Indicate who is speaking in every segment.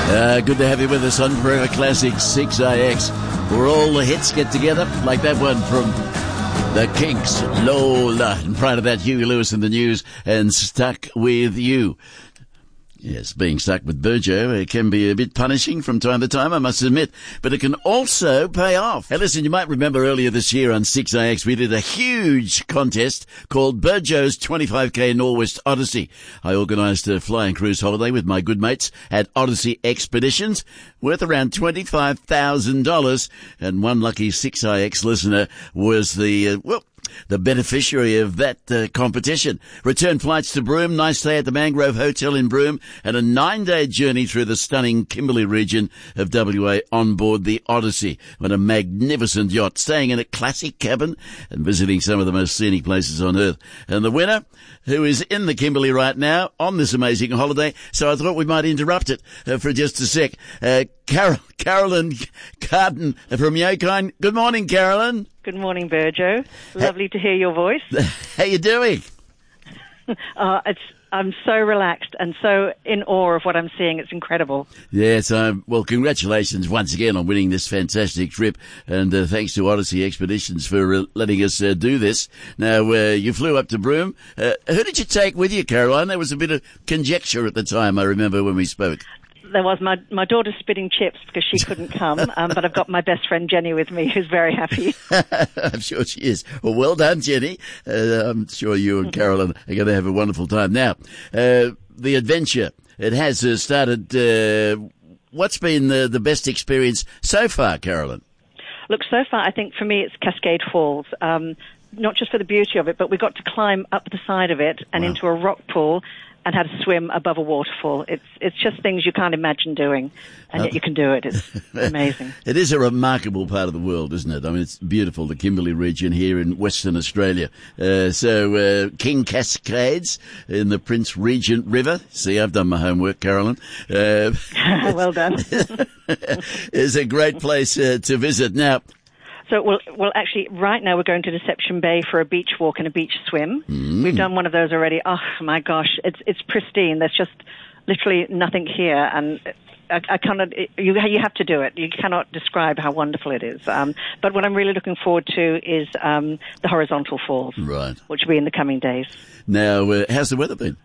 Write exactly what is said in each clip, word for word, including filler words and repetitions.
Speaker 1: Uh, good to have you with us on Forever Classic six A X, where all the hits get together, like that one from the Kinks, Lola. And prior to that, Huey Lewis in the News and Stuck With You. Yes, being stuck with Burjo, it can be a bit punishing from time to time, I must admit, but it can also pay off. Hey, listen, you might remember earlier this year on six A X, we did a huge contest called Burjo's twenty-five K Norwest Odyssey. I organised a flying cruise holiday with my good mates at Odyssey Expeditions, worth around twenty-five thousand dollars, and one lucky six A X listener was the, uh, well, the beneficiary of that uh, competition. Return flights to Broome, nice stay at the Mangrove Hotel in Broome, and a nine-day journey through the stunning Kimberley region of W A on board the Odyssey on a magnificent yacht, staying in a classic cabin and visiting some of the most scenic places on earth. And the winner, who is in the Kimberley right now on this amazing holiday, so I thought we might interrupt it uh, for just a sec. Uh, Carol, Carolyn Carden from Yokine. Good morning, Carolyn.
Speaker 2: Good morning, Burjo. Lovely to hear your voice.
Speaker 1: How you doing?
Speaker 2: uh, it's I'm so relaxed and so in awe of what I'm seeing. It's incredible.
Speaker 1: Yes, um, well, congratulations once again on winning this fantastic trip, and uh, thanks to Odyssey Expeditions for uh, letting us uh, do this. Now, uh, you flew up to Broome. Uh, who did you take with you, Caroline? There was a bit of conjecture at the time, I remember, when we spoke.
Speaker 2: There was my my daughter spitting chips because she couldn't come, um, but I've got my best friend Jenny with me, who's very happy.
Speaker 1: I'm sure she is. Well, well done, Jenny. Uh, I'm sure you and Carolyn are going to have a wonderful time. Now, uh, the adventure, it has uh, started. Uh, what's been the, the best experience so far, Carolyn?
Speaker 2: Look, so far, I think for me it's Cascade Falls. Um, not just for the beauty of it, but we got to climb up the side of it and wow. into a rock pool and had to swim above a waterfall. It's it's just things you can't imagine doing, and yet you can do it. It's amazing.
Speaker 1: It is a remarkable part of the world, isn't it? I mean, it's beautiful, the Kimberley region here in Western Australia. Uh, so, uh, King Cascades in the Prince Regent River. See, I've done my homework, Carolyn. Uh,
Speaker 2: well done.
Speaker 1: It's a great place uh, to visit. Now,
Speaker 2: So, well, well, actually, right now we're going to Deception Bay for a beach walk and a beach swim. Mm. We've done one of those already. Oh, my gosh, it's it's pristine. There's just literally nothing here, and I, I cannot. You you have to do it. You cannot describe how wonderful it is. Um, but what I'm really looking forward to is um, the Horizontal Falls,
Speaker 1: right,
Speaker 2: which will be in the coming days.
Speaker 1: Now, uh, how's the weather been?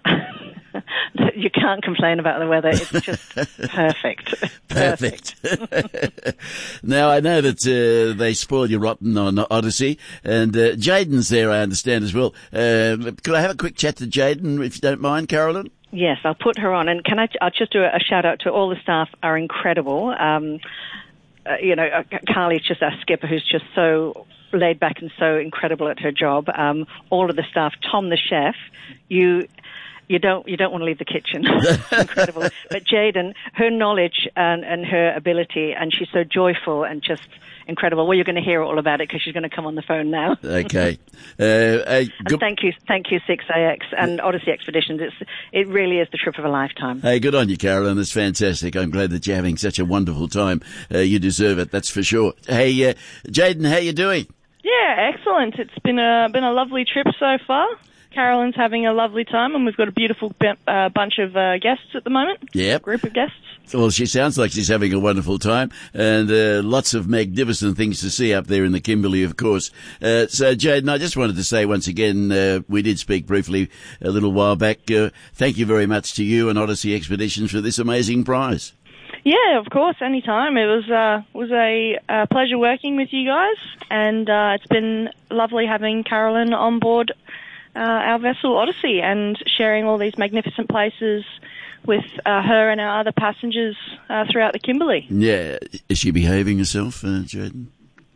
Speaker 2: You can't complain about the weather. It's just perfect.
Speaker 1: Perfect. Now, I know that uh, they spoil you rotten on Odyssey, and uh, Jaden's there, I understand, as well. Uh, could I have a quick chat to Jaden, if you don't mind, Carolyn?
Speaker 2: Yes, I'll put her on. And can I, I'll just do a, a shout-out to all the staff are incredible. Um, uh, you know, uh, Carly's just our skipper, who's just so laid back and so incredible at her job. Um, all of the staff, Tom the chef, you... You don't you don't want to leave the kitchen. It's incredible. But Jaden, her knowledge and, and her ability, and she's so joyful and just incredible. Well, you're going to hear all about it because she's going to come on the phone now.
Speaker 1: Okay. Uh, uh,
Speaker 2: and thank you, thank you, six A X and Odyssey Expeditions. It's it really is the trip of a lifetime.
Speaker 1: Hey, good on you, Carolyn. It's fantastic. I'm glad that you're having such a wonderful time. Uh, you deserve it, that's for sure. Hey, uh, Jaden, how you doing?
Speaker 3: Yeah, excellent. It's been a been a lovely trip so far. Carolyn's having a lovely time, and we've got a beautiful uh, bunch of uh, guests at the moment.
Speaker 1: Yep.
Speaker 3: Group of guests.
Speaker 1: Well, she sounds like she's having a wonderful time, and uh, lots of magnificent things to see up there in the Kimberley, of course. Uh, so, Jaden, I just wanted to say once again, uh, we did speak briefly a little while back. Uh, thank you very much to you and Odyssey Expeditions for this amazing prize.
Speaker 3: Yeah, of course, anytime. It was uh, was a uh, pleasure working with you guys, and uh, it's been lovely having Carolyn on board Uh, our vessel Odyssey and sharing all these magnificent places with uh, her and our other passengers uh, throughout the Kimberley.
Speaker 1: Yeah. Is she behaving herself, uh, Jaden?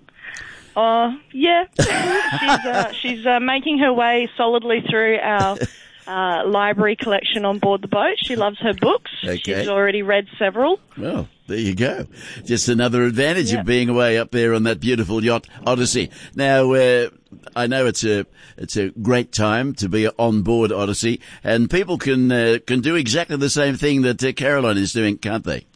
Speaker 3: Uh, yeah. she's uh, she's uh, making her way solidly through our uh, library collection on board the boat. She loves her books.
Speaker 1: Okay.
Speaker 3: She's already read several.
Speaker 1: Well, there you go. Just another advantage
Speaker 3: yep.
Speaker 1: of being away up there on that beautiful yacht, Odyssey. Now, uh, I know it's a it's a great time to be on board Odyssey, and people can uh, can do exactly the same thing that uh, Caroline is doing, can't they?